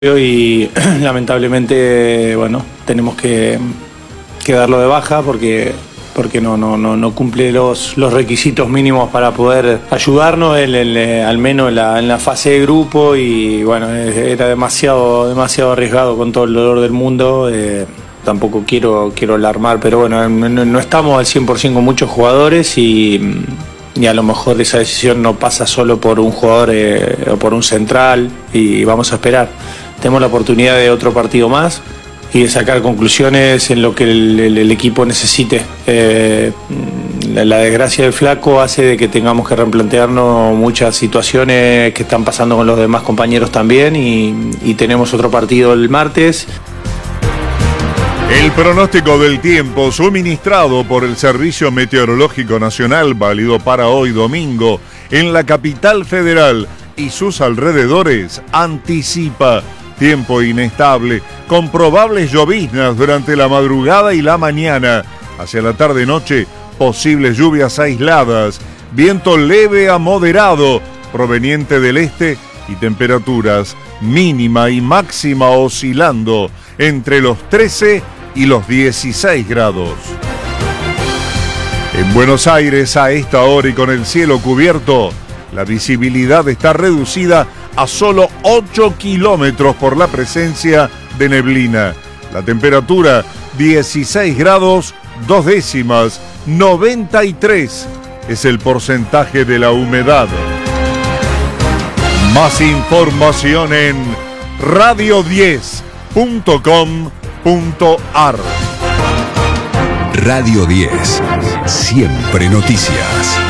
Y lamentablemente, bueno, tenemos que darlo de baja porque no cumple los requisitos mínimos para poder ayudarnos, al menos en la fase de grupo, y bueno, era demasiado arriesgado con todo el dolor del mundo. Tampoco quiero alarmar, pero bueno, no estamos al 100% con muchos jugadores y a lo mejor esa decisión no pasa solo por un jugador o por un central, y vamos a esperar. Tenemos la oportunidad de otro partido más y de sacar conclusiones en lo que el equipo necesite. La desgracia del Flaco hace de que tengamos que replantearnos muchas situaciones que están pasando con los demás compañeros también, y tenemos otro partido el martes. El pronóstico del tiempo suministrado por el Servicio Meteorológico Nacional, válido para hoy domingo en la capital federal y sus alrededores, anticipa tiempo inestable, con probables lloviznas durante la madrugada y la mañana. Hacia la tarde-noche, posibles lluvias aisladas, viento leve a moderado proveniente del este y temperaturas mínima y máxima oscilando entre los 13 y los 16 grados. En Buenos Aires, a esta hora y con el cielo cubierto, la visibilidad está reducida a solo 8 kilómetros por la presencia de neblina. La temperatura 16 grados 2 décimas, 93 es el porcentaje de la humedad. Más información en radio10.com.ar. Radio 10, siempre noticias.